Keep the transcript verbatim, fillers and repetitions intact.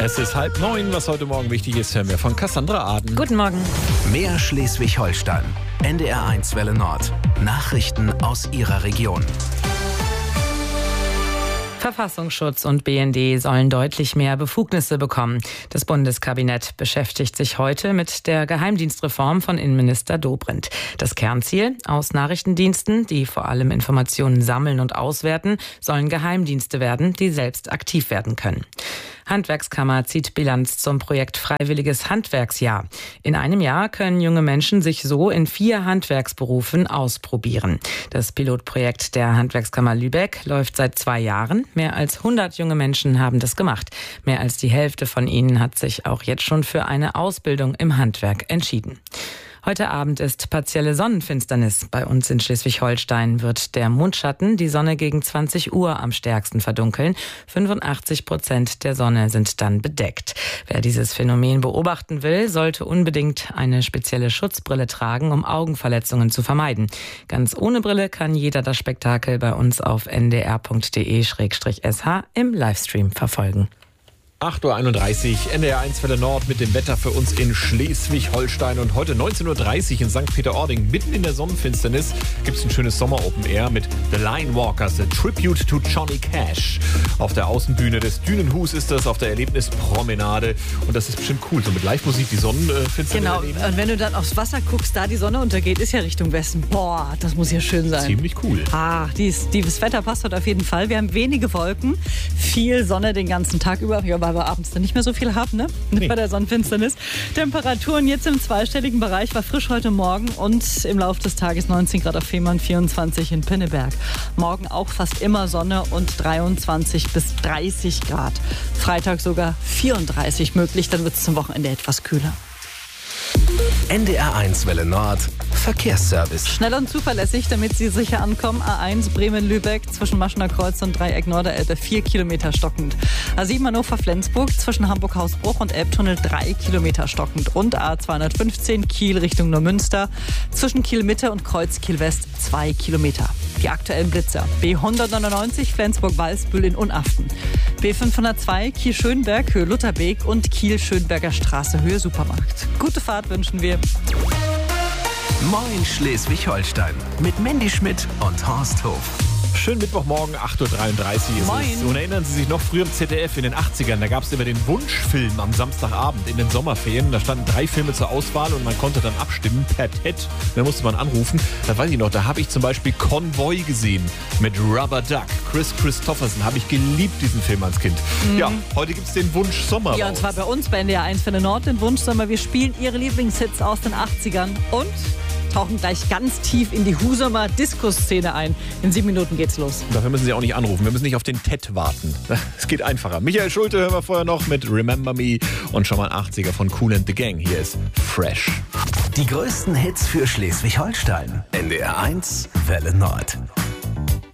Es ist halb neun, was heute Morgen wichtig ist, hören wir von Cassandra Aden. Guten Morgen. Mehr Schleswig-Holstein. N D R eins Welle Nord. Nachrichten aus Ihrer Region. Verfassungsschutz und B N D sollen deutlich mehr Befugnisse bekommen. Das Bundeskabinett beschäftigt sich heute mit der Geheimdienstreform von Innenminister Dobrindt. Das Kernziel: Aus Nachrichtendiensten, die vor allem Informationen sammeln und auswerten, sollen Geheimdienste werden, die selbst aktiv werden können. Handwerkskammer zieht Bilanz zum Projekt Freiwilliges Handwerksjahr. In einem Jahr können junge Menschen sich so in vier Handwerksberufen ausprobieren. Das Pilotprojekt der Handwerkskammer Lübeck läuft seit zwei Jahren. Mehr als hundert junge Menschen haben das gemacht. Mehr als die Hälfte von ihnen hat sich auch jetzt schon für eine Ausbildung im Handwerk entschieden. Heute Abend ist partielle Sonnenfinsternis. Bei uns in Schleswig-Holstein wird der Mondschatten die Sonne gegen zwanzig Uhr am stärksten verdunkeln. fünfundachtzig Prozent der Sonne sind dann bedeckt. Wer dieses Phänomen beobachten will, sollte unbedingt eine spezielle Schutzbrille tragen, um Augenverletzungen zu vermeiden. Ganz ohne Brille kann jeder das Spektakel bei uns auf n d r punkt d e slash s h im Livestream verfolgen. acht Uhr einunddreißig, N D R eins Welle Nord mit dem Wetter für uns in Schleswig-Holstein. Und heute neunzehn Uhr dreißig in Sankt Peter-Ording, mitten in der Sonnenfinsternis, gibt es ein schönes Sommer-Open-Air mit The Line Walkers, a Tribute to Johnny Cash. Auf der Außenbühne des Dünenhus ist das, auf der Erlebnispromenade. Und das ist bestimmt cool, so mit Live-Musik die Sonnenfinsternis Genau, erleben. und wenn du dann aufs Wasser guckst, da die Sonne untergeht, ist ja Richtung Westen. Boah, das muss ja schön sein. Ziemlich cool. Ah, dies, dieses Wetter passt heute auf jeden Fall. Wir haben wenige Wolken, viel Sonne den ganzen Tag über. Ja, weil wir abends dann nicht mehr so viel haben, ne? Nee. Bei der Sonnenfinsternis. Temperaturen jetzt im zweistelligen Bereich, war frisch heute Morgen und im Laufe des Tages neunzehn Grad auf Fehmarn, vierundzwanzig in Pinneberg. Morgen auch fast immer Sonne und dreiundzwanzig bis dreißig Grad. Freitag sogar vierunddreißig möglich, dann wird es zum Wochenende etwas kühler. N D R eins Welle Nord. Verkehrsservice. Schnell und zuverlässig, damit Sie sicher ankommen. A eins Bremen-Lübeck zwischen Maschener Kreuz und Dreieck Norderelbe vier Kilometer stockend. A sieben Hannover-Flensburg zwischen Hamburg-Hausbruch und Elbtunnel drei Kilometer stockend. Und A zweihundertfünfzehn Kiel Richtung Neumünster zwischen Kiel-Mitte und Kreuz-Kiel-West zwei Kilometer. Die aktuellen Blitzer: B hundertneunundneunzig Flensburg-Walsbühl in Unaften, B fünfhundertzwei Kiel-Schönberg Höhe Lutherbeek und Kiel-Schönberger Straße Höhe Supermarkt. Gute Fahrt wünschen wir. Moin Schleswig-Holstein. Mit Mandy Schmidt und Horst Hof. Schönen Mittwochmorgen, acht Uhr dreiunddreißig ist Moin. es. Und erinnern Sie sich noch, früher im Z D F in den achtzigern, da gab es immer den Wunschfilm am Samstagabend in den Sommerferien. Da standen drei Filme zur Auswahl und man konnte dann abstimmen per T E D. Da musste man anrufen. Da weiß ich noch, da habe ich zum Beispiel Konvoi gesehen mit Rubber Duck. Chris Christopherson, habe ich geliebt, diesen Film als Kind. Mhm. Ja, heute gibt es den Wunsch Sommer. Ja, und zwar bei uns bei N D R eins Welle Nord, den Wunsch Sommer. Wir spielen Ihre Lieblingshits aus den achtzigern und tauchen gleich ganz tief in die Husumer Disco-Szene ein. In sieben Minuten geht's los. Dafür müssen Sie auch nicht anrufen. Wir müssen nicht auf den T E D warten. Es geht einfacher. Michael Schulte hören wir vorher noch mit Remember Me und schon mal ein achtziger von Kool and the Gang. Hier ist Fresh. Die größten Hits für Schleswig-Holstein. N D R eins Welle Nord.